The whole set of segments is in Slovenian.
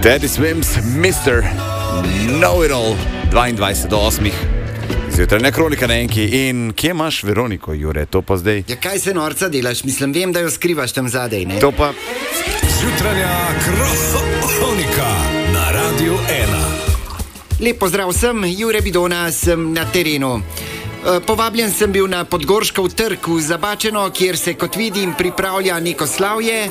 Teddy Swims, Mr. Know-It-All, 22 do 8. Zjutrajna kronika na enki. In kje imaš Veroniko, Jure, to pa zdaj? Ja, kaj se norca delaš? Mislim, vem, da jo skrivaš tam zadej, ne? To pa... Zjutrajna kronika na Radiu 1. Lep pozdrav vsem, Jure Bidona, sem na terenu. Povabljen sem bil na Podgorškov trg v Zabačeno, kjer se, kot vidim, pripravlja neko slavje.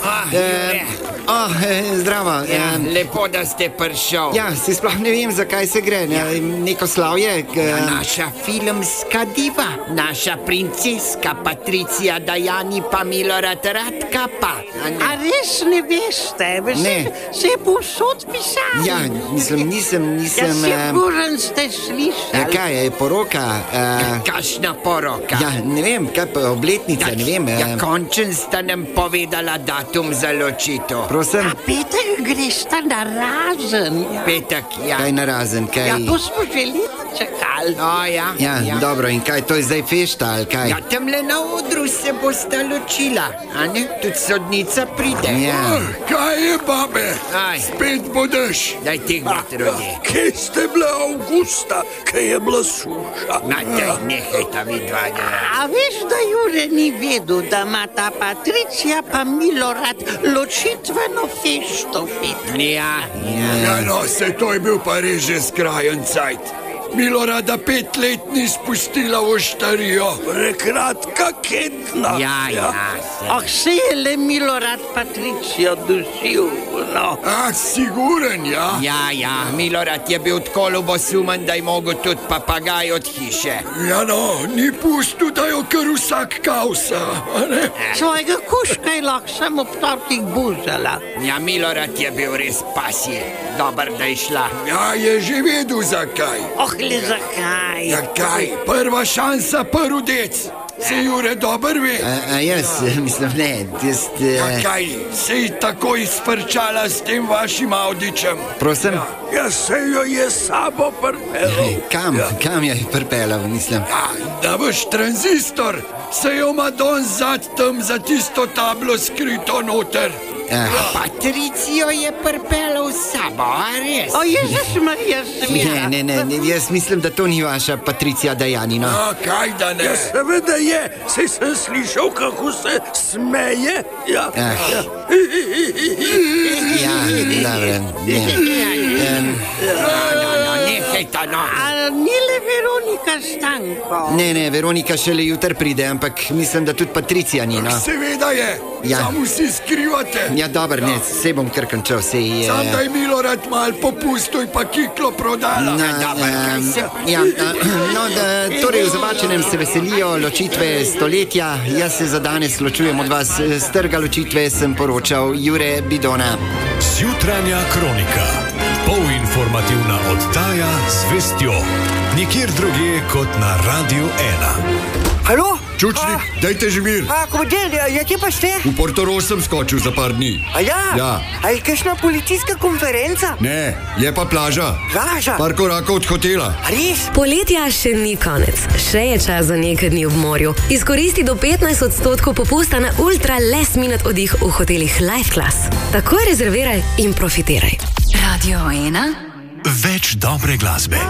Zdravo. Lepo, da ste prišel. Ja, si sploh ne vem, zakaj se gre. Neko slavje. Naša filmska diva, naša princeska Patricija Dajani pa Milorad Radka pa. A res ne veste? Ne. Se je povsod pisalo. Ja, mislim, nisem... Ja, siguren ste slišali. Ja, kaj je, poroka? Kakšna poroka? Ja, ne vem, kaj pa obletnica, ne vem. Ja, končen sta nam povedala datum za ločitev. Prosim? A petek gresta na razen. Petek, ja. Kaj na razen, kaj? Ja, to smo že leta čakali. Ja, dobro, in kaj, to je zdaj fešta, ali kaj? Ja, tamle na odru se bosta ločila, a ne? Tudi sodnica pride. Ja. Kaj je, babe? Aj. Spet bodaš. Daj teh vetrode. Kje ste bile avgusta, kaj je bila suša? Daj, nehaj ta vidva. A veš, da Jure ni vedel, da ima ta Patricija pa Milorad ločitveno fešto fit. Ja. Ja, no, se to je bil pa res že skrajen cajt. Milorada 5 let ni spustila v oštarijo. Prekratka kedna. Ja. Ah, se je le Milorad Patricijo dušil, no. Siguren, ja? Ja, Milorad je bil tako ljubosumen, da je mogel tudi papagaj od hiše. Ja, no, ni pustil, da jo kar vsak kausa, a ne? Svojega kuška je lahko samo ob tortih buzala. Ja, Milorad je bil res pasji. Dobar, da je šla. Ja, je že vedel zakaj. Le zakaj? Ja, kaj? Prva šansa, prvi dec. Se Jure dober ve? Jaz, mislim, ne. Ja, kaj? Se je tako izfrčala s tem vašim Audičem? Prosim? Ja, se jo je sabo prpelo. Kam je pripelal, mislim? Da boš tranzistor, se jo Madon zad tam za tisto tablo skrito noter. Patricijo je pripelal s sabo, a res? O, Jezus Marija, sem ja. Ne, jaz mislim, da to ni vaša Patricija Dajani, no. Kaj da ne? Ja, seveda je, saj sem slišal, kako se smeje. Ja, dobro, A ni le Veronika Stanko? Ne, Veronika šele jutr pride, ampak mislim, da tudi Patricija ni, no. Seveda je, samo vsi skrivate. Ja, dobro, ne, se bom kar končal, Sam da je Milorad mal popustil pa kiklo prodala. Torej v Zabačenem se veselijo ločitve stoletja. Jaz se za danes ločujem od vas. Z trga ločitve sem poročal Jure Bidona. Zjutrajna kronika. Polinformativna oddaja z vestjo. Nikjer drugje kot na Radiu 1. Halo? Čučnik, dajte že mir. Komandir, ja, kje pa ste? V Portorož sem skočil za par dni. A ja? Ja. A je kakšna policijska konferenca? Ne, je pa plaža. Plaža? Par korakov od hotela. A res? Poletja še ni konec. Še je čas za nekaj dni v morju. Izkoristi do 15% popusta na ultra last minute oddih v hotelih Life Class. Takoj rezerviraj in profitiraj. Več dobre glasbe.